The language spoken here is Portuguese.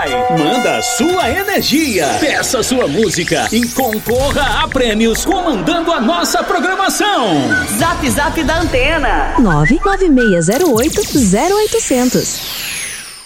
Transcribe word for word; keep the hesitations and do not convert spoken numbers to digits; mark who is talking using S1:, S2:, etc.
S1: Vai, manda a sua energia, peça sua música e concorra a prêmios comandando a nossa programação.
S2: Zap Zap da Antena
S3: nove nove seis zero oito zero oitocentos.